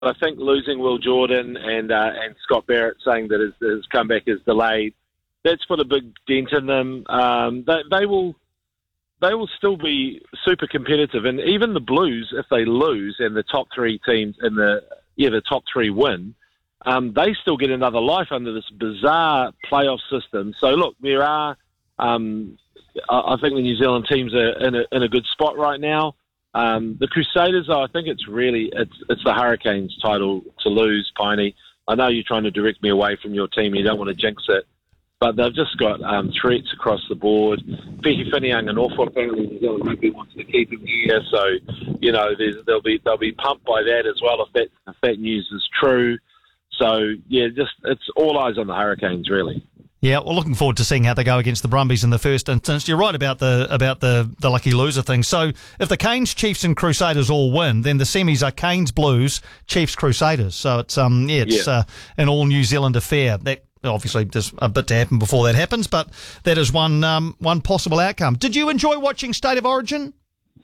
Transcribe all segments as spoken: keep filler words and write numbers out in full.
I think losing Will Jordan and uh, and Scott Barrett saying that his, his comeback is delayed, that's put a big dent in them. Um, they, they will they will still be super competitive, and even the Blues, if they lose and the top three teams in the yeah the top three win, um, they still get another life under this bizarre playoff system. So look, there are um, I, I think the New Zealand teams are in a, in a good spot right now. Um, the Crusaders, though, I think it's really it's it's the Hurricanes' title to lose, Piney. I know you're trying to direct me away from your team. You don't want to jinx it, but they've just got um, threats across the board. Pehi Whiniang and Norfolk, apparently New Zealand Rugby wants to keep him here, so you know they'll be they'll be pumped by that as well if that if that news is true. So yeah, just it's all eyes on the Hurricanes, really. Yeah, well, looking forward to seeing how they go against the Brumbies in the first instance. You're right about the about the, the lucky loser thing. So if the Canes, Chiefs and Crusaders all win, then the semis are Canes, Blues, Chiefs, Crusaders. So it's um yeah, it's yeah. Uh, an all New Zealand affair. That obviously there's a bit to happen before that happens, but that is one um one possible outcome. Did you enjoy watching State of Origin?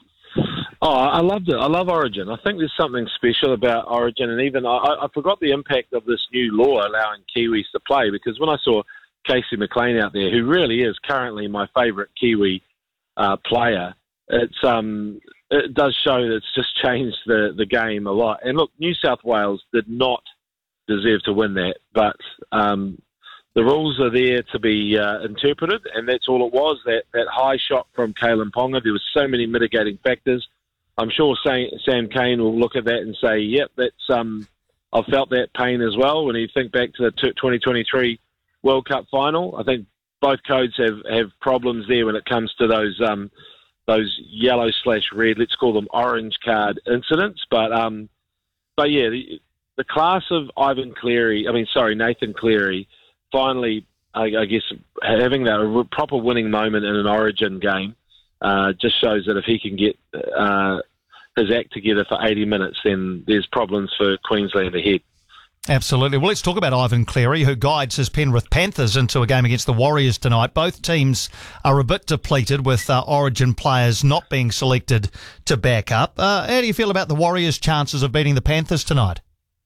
Oh, I loved it. I love Origin. I think there's something special about Origin, and even I, I forgot the impact of this new law allowing Kiwis to play, because when I saw Casey McLean out there, who really is currently my favourite Kiwi uh, player, it's um, it does show that it's just changed the, the game a lot. And look, New South Wales did not deserve to win that, but um, the rules are there to be uh, interpreted, and that's all it was, that, that high shot from Kalen Ponga. There was so many mitigating factors. I'm sure Sam Cane will look at that and say, yep, that's um, I've felt that pain as well. When you think back to the twenty twenty-three World Cup final, I think both codes have, have problems there when it comes to those um, those yellow slash red, let's call them orange card incidents. But um, but yeah, the, the class of Ivan Cleary, I mean, sorry, Nathan Cleary, finally, I, I guess, having that proper winning moment in an Origin game uh, just shows that if he can get uh, his act together for eighty minutes, then there's problems for Queensland ahead. Absolutely. Well, let's talk about Ivan Cleary, who guides his Penrith Panthers into a game against the Warriors tonight. Both teams are a bit depleted with uh, Origin players not being selected to back up. Uh, how do you feel about the Warriors' chances of beating the Panthers tonight?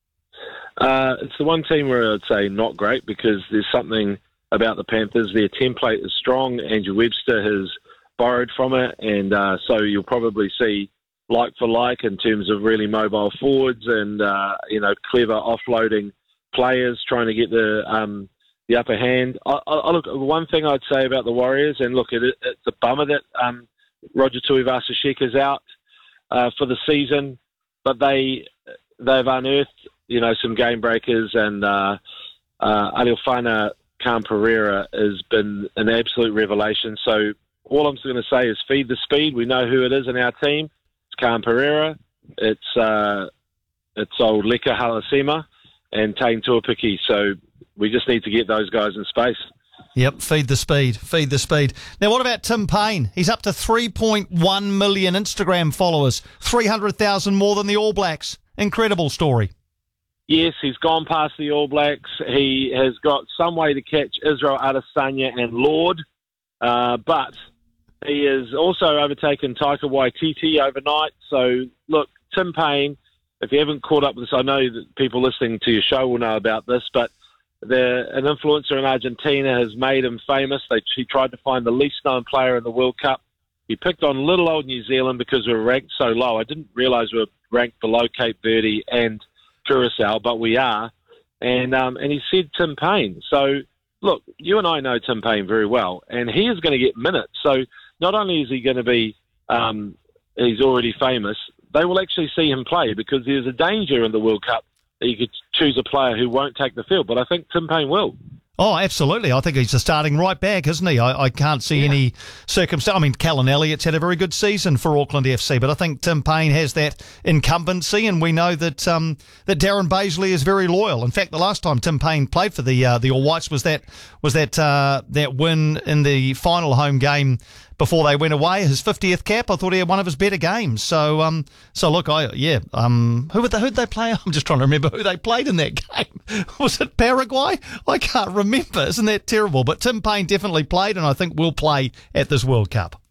Uh, it's the one team where I'd say not great, because there's something about the Panthers. Their template is strong. Andrew Webster has borrowed from it, and uh, so you'll probably see like for like in terms of really mobile forwards and, uh, you know, clever offloading players trying to get the um, the upper hand. I, I, look, one thing I'd say about the Warriors, and look, it, it's a bummer that um, Roger Tuivasa-Sheck is out uh, for the season, but they, they've unearthed, you know, some game breakers, and uh, uh, Aliofana Khan-Pereira has been an absolute revelation. So all I'm going to say is feed the speed. We know who it is in our team. Khan-Pereira, it's uh, it's old Leka Halasima and Tane Tuapiki. So we just need to get those guys in space. Yep, feed the speed, feed the speed. Now, what about Tim Payne? He's up to three point one million Instagram followers, three hundred thousand more than the All Blacks. Incredible story. Yes, he's gone past the All Blacks. He has got some way to catch Israel Adesanya and Lord, uh, but he has also overtaken Taika Waititi overnight. So, look, Tim Payne, if you haven't caught up with this, I know that people listening to your show will know about this, but the, an influencer in Argentina has made him famous. They, he tried to find the least known player in the World Cup. He picked on little old New Zealand because we were ranked so low. I didn't realise we were ranked below Cape Verde and Curacao, but we are. And um, and he said Tim Payne. So, look, you and I know Tim Payne very well, and he is going to get minutes. So not only is he going to be, um, he's already famous, they will actually see him play, because there's a danger in the World Cup that you could choose a player who won't take the field. But I think Tim Payne will. Oh, absolutely. I think he's a starting right back, isn't he? I, I can't see yeah. any circumstance. I mean, Callan Elliott's had a very good season for Auckland F C, but I think Tim Payne has that incumbency, and we know that um, that Darren Bazley is very loyal. In fact, the last time Tim Payne played for the uh, the All Whites was that was that uh, that win in the final home game before they went away, his fiftieth cap. I thought he had one of his better games. So, um, so look, I yeah, um, who would they, who'd they play? I'm just trying to remember who they played in that game. Was it Paraguay? I can't remember. Isn't that terrible? But Tim Payne definitely played, and I think will play at this World Cup.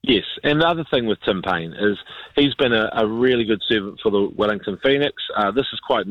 Yes, and the other thing with Tim Payne is he's been a, a really good servant for the Wellington Phoenix. Uh, this is quite